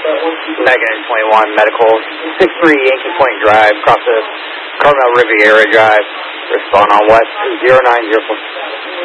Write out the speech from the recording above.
Megan 21 Medical, 63 Yankee Point Drive, across the Carmel Riviera Drive. Respond on what? 0904.